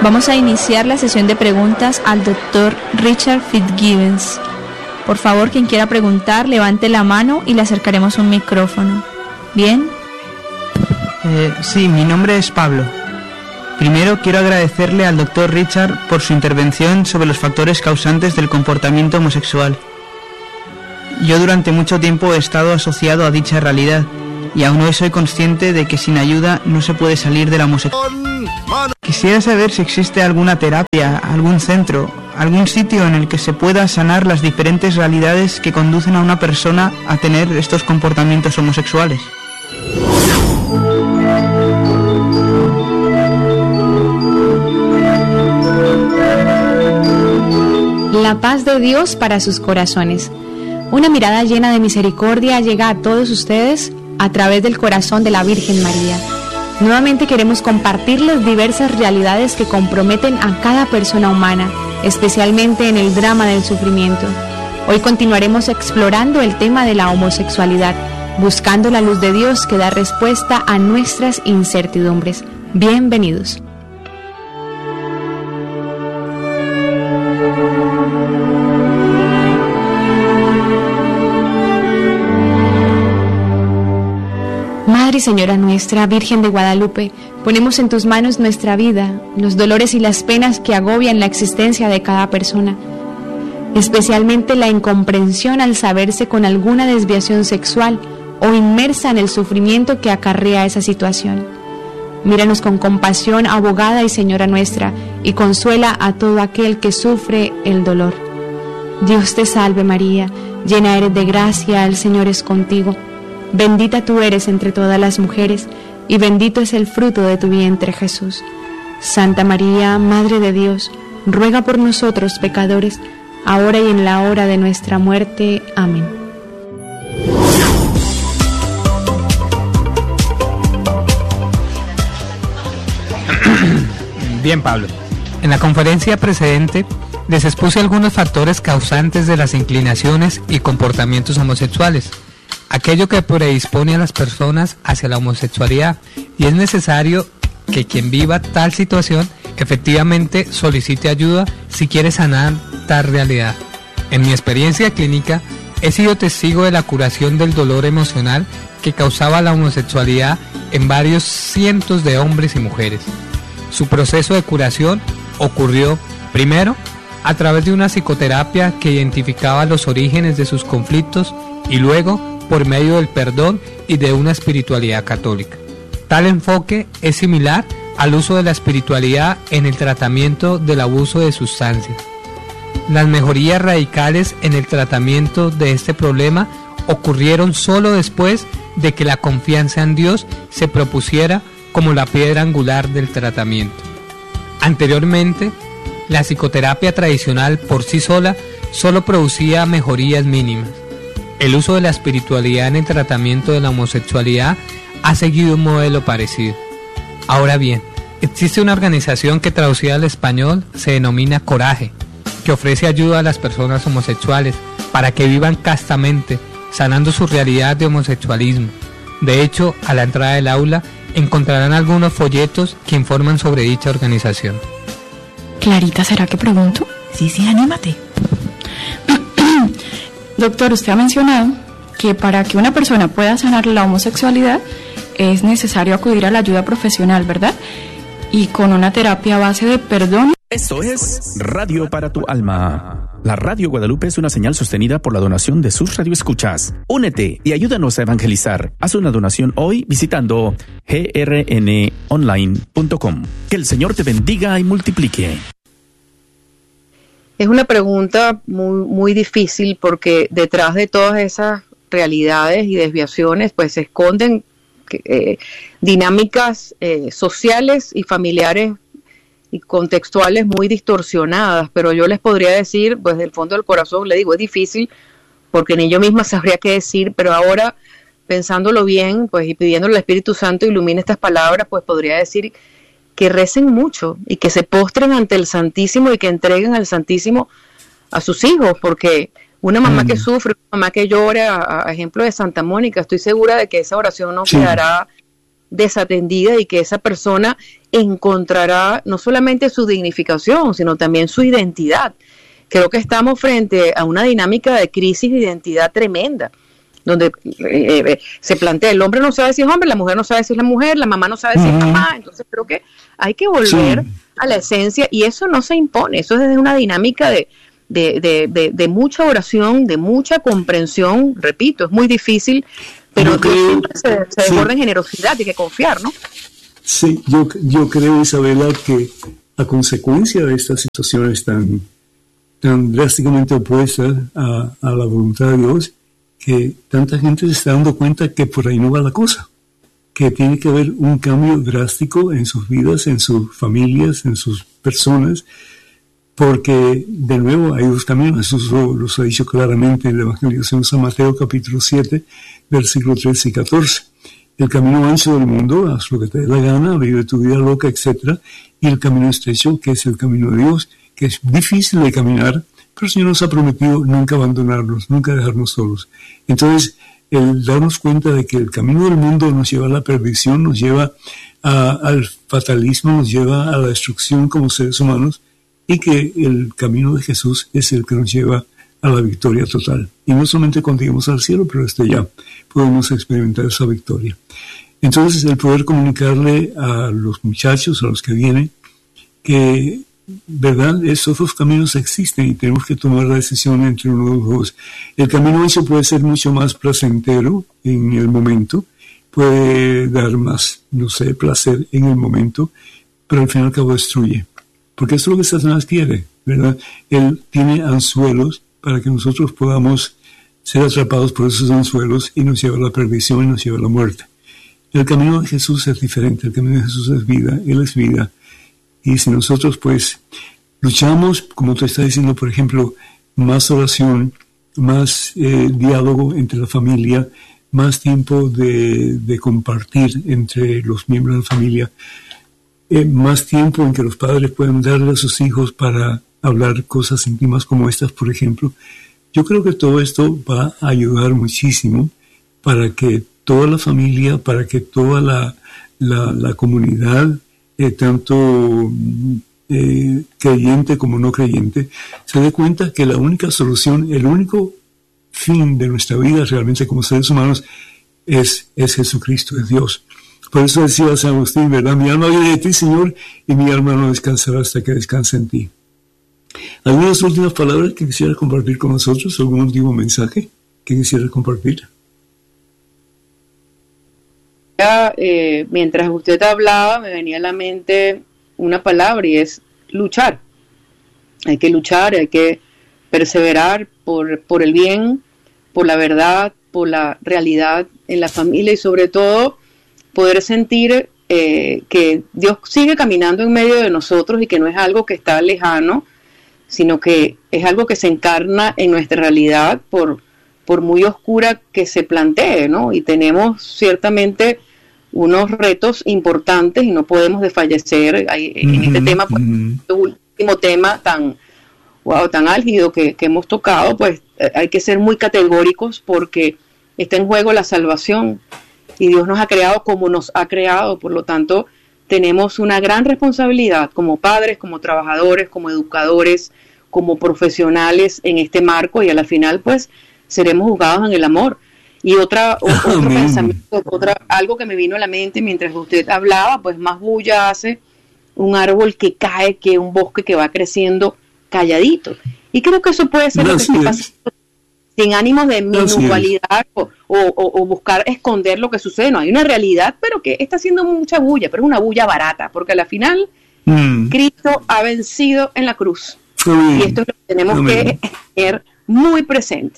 Vamos a iniciar la sesión de preguntas al Dr. Richard Fitzgibbons. Por favor, quien quiera preguntar, levante la mano y le acercaremos un micrófono. ¿Bien? Sí, mi nombre es Pablo. Primero quiero agradecerle al Dr. Richard por su intervención sobre los factores causantes del comportamiento homosexual. Yo durante mucho tiempo he estado asociado a dicha realidad y aún hoy soy consciente de que sin ayuda no se puede salir de la homosexualidad. Quisiera saber si existe alguna terapia, algún centro, algún sitio en el que se pueda sanar las diferentes realidades que conducen a una persona a tener estos comportamientos homosexuales. La paz de Dios para sus corazones. Una mirada llena de misericordia llega a todos ustedes a través del corazón de la Virgen María. Nuevamente queremos compartirles diversas realidades que comprometen a cada persona humana, especialmente en el drama del sufrimiento. Hoy continuaremos explorando el tema de la homosexualidad, buscando la luz de Dios que da respuesta a nuestras incertidumbres. Bienvenidos. Madre y Señora nuestra, Virgen de Guadalupe, ponemos en tus manos nuestra vida, los dolores y las penas que agobian la existencia de cada persona, especialmente la incomprensión al saberse con alguna desviación sexual o inmersa en el sufrimiento que acarrea esa situación. Míranos con compasión, abogada y Señora nuestra, y consuela a todo aquel que sufre el dolor. Dios te salve María, llena eres de gracia, el Señor es contigo. Bendita tú eres entre todas las mujeres, y bendito es el fruto de tu vientre, Jesús. Santa María, Madre de Dios, ruega por nosotros pecadores, ahora y en la hora de nuestra muerte. Amén. Bien, Pablo. En la conferencia precedente les expuse algunos factores causantes de las inclinaciones y comportamientos homosexuales, aquello que predispone a las personas hacia la homosexualidad, y es necesario que quien viva tal situación efectivamente solicite ayuda si quiere sanar tal realidad. En mi experiencia clínica he sido testigo de la curación del dolor emocional que causaba la homosexualidad en varios cientos de hombres y mujeres. Su proceso de curación ocurrió, primero, a través de una psicoterapia que identificaba los orígenes de sus conflictos y luego por medio del perdón y de una espiritualidad católica. Tal enfoque es similar al uso de la espiritualidad en el tratamiento del abuso de sustancias. Las mejorías radicales en el tratamiento de este problema ocurrieron solo después de que la confianza en Dios se propusiera como la piedra angular del tratamiento. Anteriormente, la psicoterapia tradicional por sí sola solo producía mejorías mínimas. El uso de la espiritualidad en el tratamiento de la homosexualidad ha seguido un modelo parecido. Ahora bien, existe una organización que traducida al español se denomina Coraje, que ofrece ayuda a las personas homosexuales para que vivan castamente, sanando su realidad de homosexualismo. De hecho, a la entrada del aula encontrarán algunos folletos que informan sobre dicha organización. Clarita, ¿será que pregunto? Sí, anímate. Doctor, usted ha mencionado que para que una persona pueda sanar la homosexualidad es necesario acudir a la ayuda profesional, ¿verdad? Y con una terapia a base de perdón. Esto es Radio para tu Alma. La Radio Guadalupe es una señal sostenida por la donación de sus radioescuchas. Únete y ayúdanos a evangelizar. Haz una donación hoy visitando grnonline.com. Que el Señor te bendiga y multiplique. Es una pregunta muy difícil porque detrás de todas esas realidades y desviaciones pues se esconden dinámicas sociales y familiares y contextuales muy distorsionadas, pero yo les podría decir, pues del fondo del corazón, le digo, es difícil porque ni yo misma sabría qué decir, pero ahora pensándolo bien, pues y pidiéndole al Espíritu Santo ilumine estas palabras, pues podría decir que recen mucho y que se postren ante el Santísimo y que entreguen al Santísimo a sus hijos, porque una mamá que sufre, una mamá que llora, a ejemplo de Santa Mónica, estoy segura de que esa oración no quedará desatendida y que esa persona encontrará no solamente su dignificación, sino también su identidad. Creo que estamos frente a una dinámica de crisis de identidad tremenda, donde se plantea, el hombre no sabe si es hombre, la mujer no sabe si es la mujer, la mamá no sabe si es mamá. Entonces creo que hay que volver a la esencia, y eso no se impone, eso es desde una dinámica de mucha oración, de mucha comprensión. Repito, es muy difícil, pero siempre se desborda en generosidad, hay que confiar, ¿no? Sí, yo creo, Isabela, que a consecuencia de estas situaciones tan drásticamente opuestas a la voluntad de Dios, que tanta gente se está dando cuenta que por ahí no va la cosa, que tiene que haber un cambio drástico en sus vidas, en sus familias, en sus personas, porque de nuevo hay dos caminos. Jesús los ha dicho claramente en el Evangelio de San Mateo, capítulo 7, versículos 13 y 14. El camino ancho del mundo, haz lo que te dé la gana, vive tu vida loca, etc. Y el camino estrecho, que es el camino de Dios, que es difícil de caminar, pero el Señor nos ha prometido nunca abandonarnos, nunca dejarnos solos. Entonces, el darnos cuenta de que el camino del mundo nos lleva a la perdición, nos lleva al fatalismo, nos lleva a la destrucción como seres humanos, y que el camino de Jesús es el que nos lleva a la victoria total. Y no solamente cuando lleguemos al cielo, pero desde ya podemos experimentar esa victoria. Entonces, el poder comunicarle a los muchachos, a los que vienen, que, ¿verdad?, esos dos caminos existen y tenemos que tomar la decisión entre uno de los dos. El camino ancho puede ser mucho más placentero en el momento, puede dar más, placer en el momento, pero al fin y al cabo destruye. Porque eso es lo que Satanás quiere, ¿verdad? Él tiene anzuelos para que nosotros podamos ser atrapados por esos anzuelos y nos lleva a la perdición y nos lleva a la muerte. El camino de Jesús es diferente, el camino de Jesús es vida, Él es vida. Y si nosotros pues luchamos, como tú estás diciendo, por ejemplo, más oración, más diálogo entre la familia, más tiempo de compartir entre los miembros de la familia, más tiempo en que los padres puedan darle a sus hijos para hablar cosas íntimas como estas, por ejemplo. Yo creo que todo esto va a ayudar muchísimo para que toda la familia, para que toda la comunidad, tanto creyente como no creyente, se dé cuenta que la única solución, el único fin de nuestra vida realmente como seres humanos es Jesucristo, es Dios. Por eso decía San Agustín, ¿verdad? Mi alma viene de ti, Señor, y mi alma no descansará hasta que descanse en ti. ¿Algunas últimas palabras que quisieras compartir con nosotros? ¿Algún último mensaje que quisieras compartir? Mientras usted hablaba, me venía a la mente una palabra, y es luchar. Hay que luchar, hay que perseverar por el bien, por la verdad, por la realidad en la familia, y sobre todo poder sentir que Dios sigue caminando en medio de nosotros y que no es algo que está lejano, sino que es algo que se encarna en nuestra realidad por muy oscura que se plantee, ¿no? Y tenemos ciertamente unos retos importantes y no podemos desfallecer en este tema, pues, este último tema tan álgido que hemos tocado, pues hay que ser muy categóricos porque está en juego la salvación. Y Dios nos ha creado como nos ha creado, por lo tanto tenemos una gran responsabilidad como padres, como trabajadores, como educadores, como profesionales en este marco, y a la final pues seremos juzgados en el amor. Y otro pensamiento, algo que me vino a la mente mientras usted hablaba, pues más bulla hace un árbol que cae que un bosque que va creciendo calladito. Y creo que eso puede ser lo que está pasando, sin ánimos de minucialidad o buscar esconder lo que sucede. No, hay una realidad, pero que está haciendo mucha bulla, pero es una bulla barata, porque al final Cristo ha vencido en la cruz. Y esto es lo que tenemos que tener muy presente.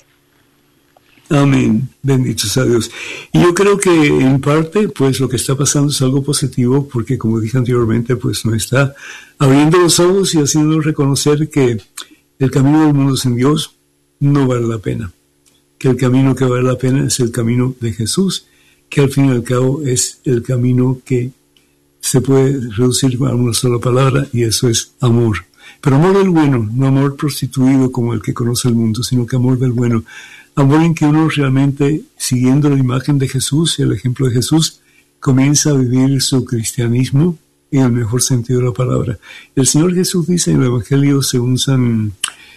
Amén, bendito sea Dios. Y yo creo que en parte, pues lo que está pasando es algo positivo, porque como dije anteriormente, pues nos está abriendo los ojos y haciéndonos reconocer que el camino del mundo sin Dios no vale la pena, que el camino que vale la pena es el camino de Jesús, que al fin y al cabo es el camino que se puede reducir a una sola palabra, y eso es amor. Pero amor del bueno, no amor prostituido como el que conoce el mundo, sino que amor del bueno. Amor en que uno realmente, siguiendo la imagen de Jesús y el ejemplo de Jesús, comienza a vivir su cristianismo en el mejor sentido de la palabra. El Señor Jesús dice en el Evangelio según San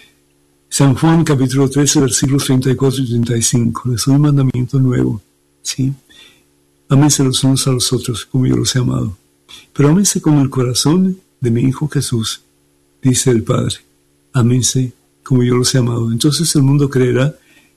Juan, capítulo 13, versículos 34 y 35, les doy un mandamiento nuevo, ¿sí? Ámense los unos a los otros como yo los he amado. Pero ámense con el corazón de mi Hijo Jesús, dice el Padre. Ámense como yo los he amado. Entonces el mundo creerá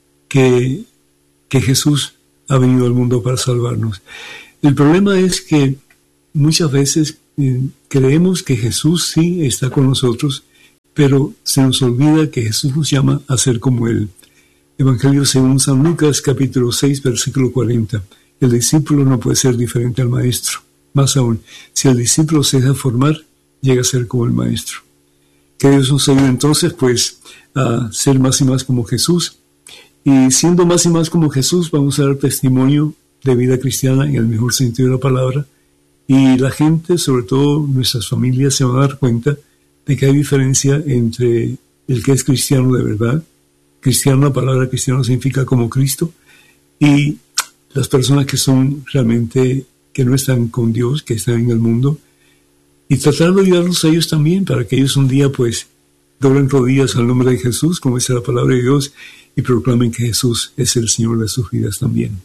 que Jesús ha venido al mundo para salvarnos. El problema es que muchas veces creemos que Jesús sí está con nosotros, pero se nos olvida que Jesús nos llama a ser como Él. Evangelio según San Lucas, capítulo 6, versículo 40. El discípulo no puede ser diferente al maestro. Más aún, si el discípulo se deja formar, llega a ser como el maestro. Que Dios nos ayude entonces, pues, a ser más y más como Jesús. Y siendo más y más como Jesús, vamos a dar testimonio de vida cristiana en el mejor sentido de la palabra. Y la gente, sobre todo nuestras familias, se van a dar cuenta de que hay diferencia entre el que es cristiano de verdad. Cristiano, la palabra cristiano significa como Cristo. Y las personas que son realmente, que no están con Dios, que están en el mundo. Y tratar de ayudarlos a ellos también, para que ellos un día, pues, doblen rodillas al nombre de Jesús, como dice la palabra de Dios, y proclamen que Jesús es el Señor de sus vidas también.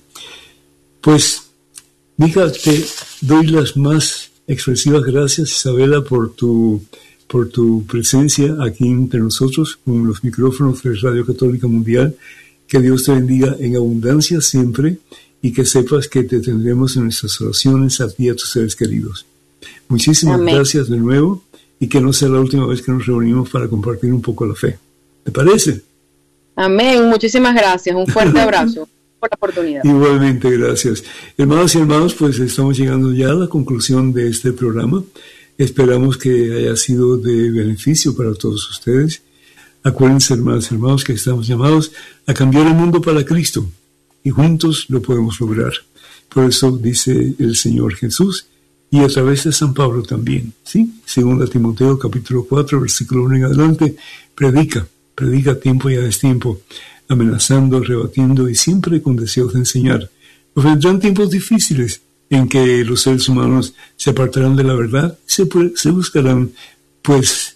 Pues, mija, te doy las más expresivas gracias, Isabela, por tu presencia aquí entre nosotros, con los micrófonos de Radio Católica Mundial. Que Dios te bendiga en abundancia siempre, y que sepas que te tendremos en nuestras oraciones a ti y a tus seres queridos. Muchísimas Amén. Gracias de nuevo, y que no sea la última vez que nos reunimos para compartir un poco la fe. ¿Te parece? Amén, muchísimas gracias, un fuerte abrazo por la oportunidad. Igualmente, gracias. Hermanos y hermanos, pues estamos llegando ya a la conclusión de este programa. Esperamos que haya sido de beneficio para todos ustedes. Acuérdense, hermanos y hermanos, que estamos llamados a cambiar el mundo para Cristo, y juntos lo podemos lograr. Por eso dice el Señor Jesús, y a través de San Pablo también, ¿sí? Según Timoteo capítulo 4, versículo 1 en adelante, predica a tiempo y a destiempo, amenazando, rebatiendo y siempre con deseos de enseñar. Pues vendrán tiempos difíciles en que los seres humanos se apartarán de la verdad, se buscarán, pues,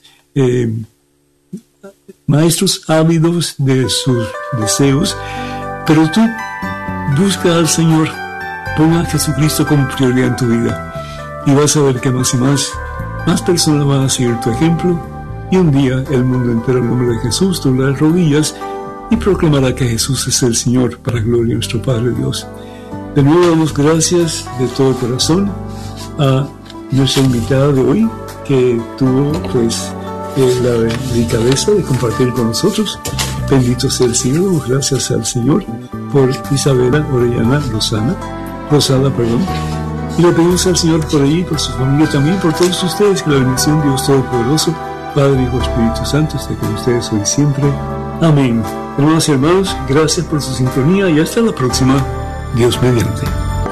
maestros ávidos de sus deseos, pero tú busca al Señor, pon a Jesucristo como prioridad en tu vida, y vas a ver que más y más personas van a seguir tu ejemplo, y un día el mundo entero en nombre de Jesús doblará rodillas y proclamará que Jesús es el Señor, para gloria de nuestro Padre Dios. De nuevo damos gracias de todo corazón a nuestra invitada de hoy, que tuvo pues la delicadeza de compartir con nosotros. Bendito sea el Señor. Damos gracias al Señor por Isabela Orellana Rosada, y le pedimos al Señor por ella y por su familia también, por todos ustedes, que la bendición de Dios Todopoderoso, Padre, Hijo, Espíritu Santo, esté con ustedes hoy y siempre. Amén. Hermanos y hermanos, gracias por su sintonía y hasta la próxima. Dios mediante.